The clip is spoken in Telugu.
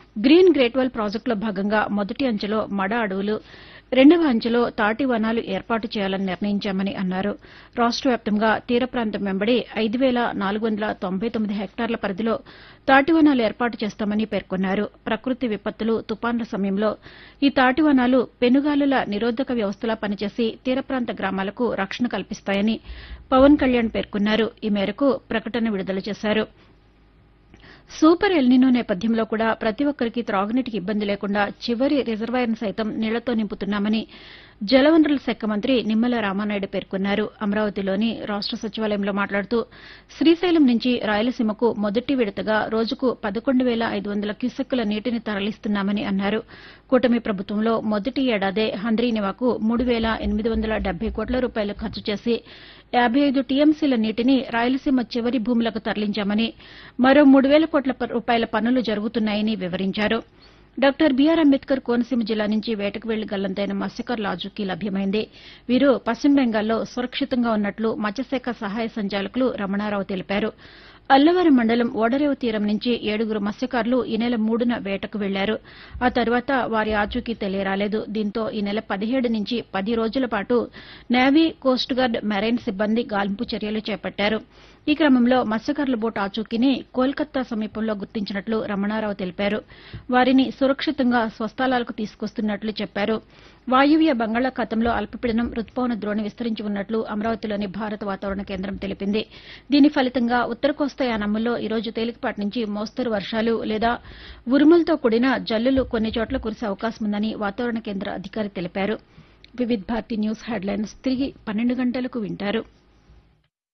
గ్రీన్ గ్రేట్వాల్ ప్రాజెక్టులో భాగంగా మొదటి అంచెలో మడ అడవులు, రెండవ అంచెలో తాటి వనాలు ఏర్పాటు చేయాలని నిర్ణయించామని అన్నారు. రాష్ట వ్యాప్తంగా తీర ప్రాంతం వెంబడి 5,499 హెక్టార్ల పరిధిలో తాటి వనాలు ఏర్పాటు చేస్తామని పేర్కొన్నారు. ప్రకృతి విపత్తులు, తుపాన్ల సమయంలో ఈ తాటి వనాలు పెనుగాలుల నిరోధక వ్యవస్థలా పనిచేసి తీర ప్రాంత గ్రామాలకు రక్షణ కల్పిస్తాయని పవన్ కళ్యాణ్ పేర్కొన్నారు. ఈ మేరకు ప్రకటన విడుదల చేశారు. సూపర్ ఎల్నినో నేపథ్యంలో కూడా ప్రతి ఒక్కరికీ త్రాగునీటికి ఇబ్బంది లేకుండా చివరి రిజర్వాయర్ను సైతం నీళ్లతో నింపుతున్నామని జలవనరుల శాఖ మంత్రి నిమ్మల రామానాయుడు పేర్కొన్నారు. అమరావతిలోని రాష్ట సచివాలయంలో మాట్లాడుతూ శ్రీశైలం నుంచి రాయలసీమకు మొదటి విడతగా రోజుకు 11,500 క్యూసెక్కుల నీటిని తరలిస్తున్నామని అన్నారు. కూటమి ప్రభుత్వంలో మొదటి ఏడాదే హంద్రీనివాకు 3,870 కోట్ల రూపాయలు ఖర్చు చేసి 55 టీఎంసీల నీటిని రాయలసీమ చివరి భూములకు తరలించామని, మరో 3,000 కోట్ల రూపాయల పనులు జరుగుతున్నాయని వివరించారు. డాక్టర్ బీఆర్ అంబేద్కర్ కోనసీమ జిల్లా నుంచి వేటకు వెళ్లి గల్లంతైన మత్స్యకారుల ఆచూకీ లభ్యమైంది. వీరు పశ్చిమ బెంగాల్లో సురక్షితంగా ఉన్నట్లు మత్స్యశాఖ సహాయ సంచాలకులు రమణారావు తెలిపారు. అల్లవరం మండలం ఓడరేవు తీరం నుంచి 7 మత్స్యకారులు ఈ నెల 3న వేటకు వెళ్లారు. ఆ తర్వాత వారి ఆచూకీ తెలియరాలేదు. దీంతో ఈ నెల 17 నుంచి 10 రోజుల పాటు నేవీ, కోస్ట్ గార్డ్, మెరైన్ సిబ్బంది గాలింపు చర్యలు చేపట్టారు. ఈ క్రమంలో మత్స్యకారుల బోటు ఆచూకీని కోల్కతా సమీపంలో గుర్తించినట్లు రమణారావు తెలిపారు. వారిని సురక్షితంగా స్వస్థలాలకు తీసుకొస్తున్నట్లు చెప్పారు. వాయువ్య బంగాళాఖాతంలో అల్పపీడనం రుతుపవన ద్రోణి విస్తరించి ఉన్నట్లు అమరావతిలోని భారత వాతావరణ కేంద్రం తెలిపింది. దీని ఫలితంగా ఉత్తర కోస్తా యానాముల్లో ఈ రోజు తేలికపాటి నుంచి మోస్తరు వర్షాలు లేదా ఉరుములతో కూడిన జల్లులు కొన్ని చోట్ల కురిసే అవకాశం ఉందని వాతావరణ కేంద్ర అధికారి తెలిపారు. వివిధ్ భారతి న్యూస్ హెడ్లైన్స్ తిరిగి 12 గంటలకు వింటారు.